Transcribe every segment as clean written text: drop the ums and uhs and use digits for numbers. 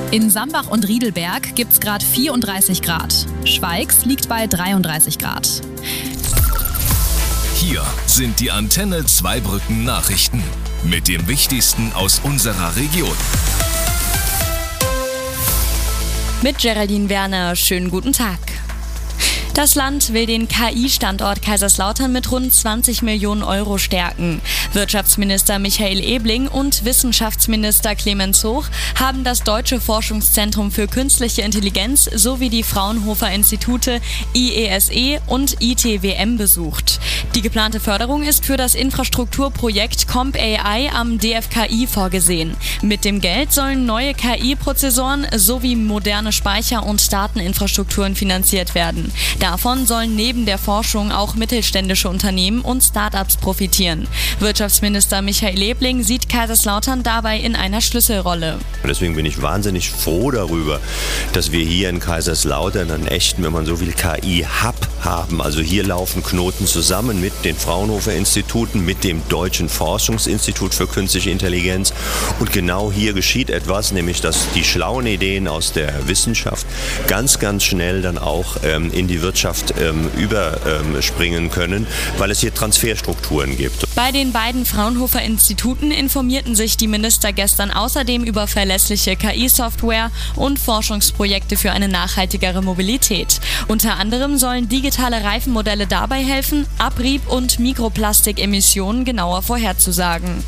In Sambach und Riedelberg gibt's gerade 34 Grad. Schweigs liegt bei 33 Grad. Hier sind die Antenne Zweibrücken Nachrichten mit dem Wichtigsten aus unserer Region. Mit Geraldine Werner, schönen guten Tag. Das Land will den KI-Standort Kaiserslautern mit rund 20 Millionen Euro stärken. Wirtschaftsminister Michael Ebling und Wissenschaftsminister Clemens Hoch haben das Deutsche Forschungszentrum für Künstliche Intelligenz sowie die Fraunhofer Institute IESE und ITWM besucht. Die geplante Förderung ist für das Infrastrukturprojekt CompAI am DFKI vorgesehen. Mit dem Geld sollen neue KI-Prozessoren sowie moderne Speicher- und Dateninfrastrukturen finanziert werden. Davon sollen neben der Forschung auch mittelständische Unternehmen und Start-ups profitieren. Wirtschaftsminister Michael Ebling sieht Kaiserslautern dabei in einer Schlüsselrolle. Deswegen bin ich wahnsinnig froh darüber, dass wir hier in Kaiserslautern einen echten, wenn man so will, KI-Hub haben. Also hier laufen Knoten zusammen mit den Fraunhofer Instituten, mit dem Deutschen Forschungsinstitut für Künstliche Intelligenz. Und genau hier geschieht etwas, nämlich dass die schlauen Ideen aus der Wissenschaft ganz, ganz schnell dann auch in die Wirtschaft überspringen können, weil es hier Transferstrukturen gibt. Bei den beiden Fraunhofer Instituten informierten sich die Minister gestern außerdem über verlässliche KI-Software und Forschungsprojekte für eine nachhaltigere Mobilität. Unter anderem sollen digitale Reifenmodelle dabei helfen, Abrieb- und Mikroplastikemissionen genauer vorherzusagen.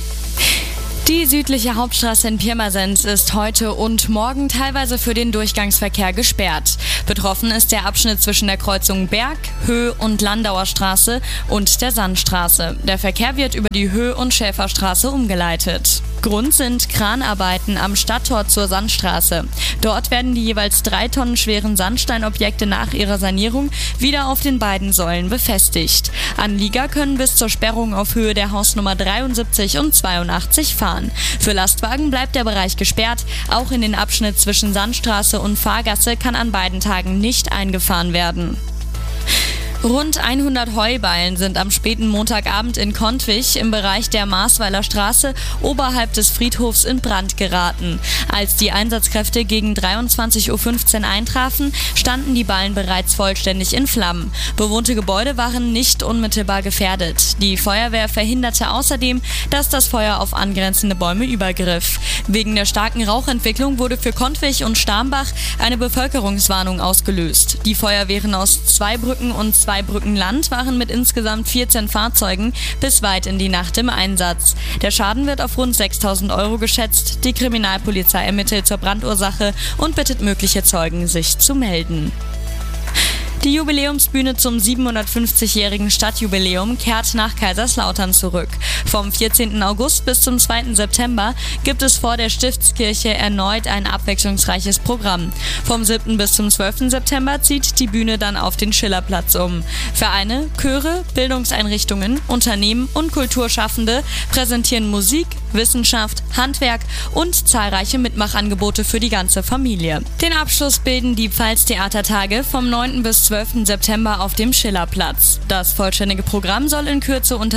Die südliche Hauptstraße in Pirmasens ist heute und morgen teilweise für den Durchgangsverkehr gesperrt. Betroffen ist der Abschnitt zwischen der Kreuzung Berg-, Höh- und Landauer Straße und der Sandstraße. Der Verkehr wird über die Höh- und Schäferstraße umgeleitet. Grund sind Kranarbeiten am Stadttor zur Sandstraße. Dort werden die jeweils 3 Tonnen schweren Sandsteinobjekte nach ihrer Sanierung wieder auf den beiden Säulen befestigt. Anlieger können bis zur Sperrung auf Höhe der Hausnummer 73 und 82 fahren. Für Lastwagen bleibt der Bereich gesperrt. Auch in den Abschnitt zwischen Sandstraße und Fahrgasse kann an beiden Tagen nicht eingefahren werden. Rund 100 Heuballen sind am späten Montagabend in Kontwich im Bereich der Marsweiler Straße oberhalb des Friedhofs in Brand geraten. Als die Einsatzkräfte gegen 23:15 Uhr eintrafen, standen die Ballen bereits vollständig in Flammen. Bewohnte Gebäude waren nicht unmittelbar gefährdet. Die Feuerwehr verhinderte außerdem, dass das Feuer auf angrenzende Bäume übergriff. Wegen der starken Rauchentwicklung wurde für Kontwich und Starmbach eine Bevölkerungswarnung ausgelöst. Die Feuerwehren aus Zweibrücken und Zweibrückenland waren mit insgesamt 14 Fahrzeugen bis weit in die Nacht im Einsatz. Der Schaden wird auf rund 6.000 Euro geschätzt. Die Kriminalpolizei ermittelt zur Brandursache und bittet mögliche Zeugen, sich zu melden. Die Jubiläumsbühne zum 750-jährigen Stadtjubiläum kehrt nach Kaiserslautern zurück. Vom 14. August bis zum 2. September gibt es vor der Stiftskirche erneut ein abwechslungsreiches Programm. Vom 7. bis zum 12. September zieht die Bühne dann auf den Schillerplatz um. Vereine, Chöre, Bildungseinrichtungen, Unternehmen und Kulturschaffende präsentieren Musik, Wissenschaft, Handwerk und zahlreiche Mitmachangebote für die ganze Familie. Den Abschluss bilden die Pfalz-Theatertage vom 9. bis 12. September auf dem Schillerplatz. Das vollständige Programm soll in Kürze unter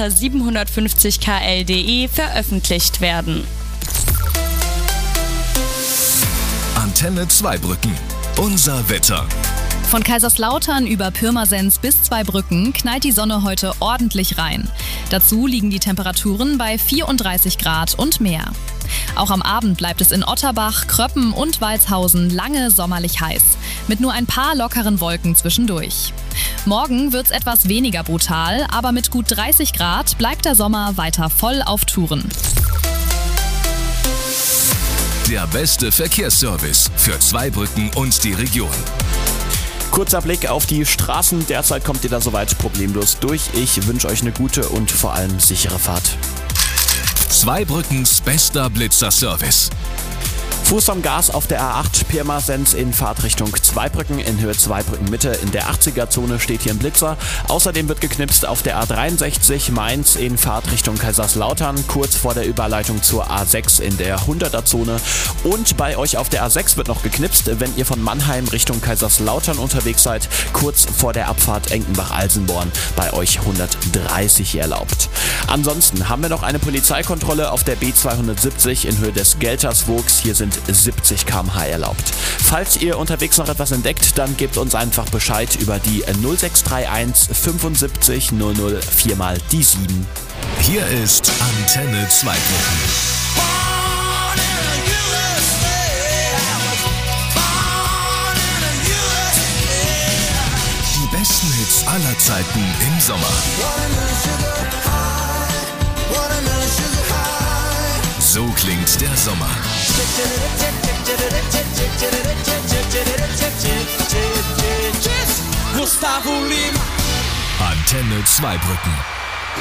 750kl.de veröffentlicht werden. Antenne Zweibrücken. Unser Wetter. Von Kaiserslautern über Pirmasens bis Zweibrücken knallt die Sonne heute ordentlich rein. Dazu liegen die Temperaturen bei 34 Grad und mehr. Auch am Abend bleibt es in Otterbach, Kröppen und Walshausen lange sommerlich heiß, mit nur ein paar lockeren Wolken zwischendurch. Morgen wird's etwas weniger brutal, aber mit gut 30 Grad bleibt der Sommer weiter voll auf Touren. Der beste Verkehrsservice für Zweibrücken und die Region. Kurzer Blick auf die Straßen. Derzeit kommt ihr da soweit problemlos durch. Ich wünsche euch eine gute und vor allem sichere Fahrt. Zweibrückens bester Blitzer-Service. Fuß am Gas auf der A8 Pirmasens in Fahrtrichtung Zweibrücken in Höhe Zweibrücken Mitte. In der 80er-Zone steht hier ein Blitzer. Außerdem wird geknipst auf der A63 Mainz in Fahrtrichtung Kaiserslautern, kurz vor der Überleitung zur A6 in der 100er-Zone. Und bei euch auf der A6 wird noch geknipst, wenn ihr von Mannheim Richtung Kaiserslautern unterwegs seid, kurz vor der Abfahrt Enkenbach-Alsenborn, bei euch 130 erlaubt. Ansonsten haben wir noch eine Polizeikontrolle auf der B270 in Höhe des Gelterswogs. Hier sind mit 70 km/h erlaubt. Falls ihr unterwegs noch etwas entdeckt, dann gebt uns einfach Bescheid über die 0631 75 00 4 mal die 7. Hier ist Antenne Zweibrücken. Die besten Hits aller Zeiten im Sommer. So klingt der Sommer. Antenne Zweibrücken.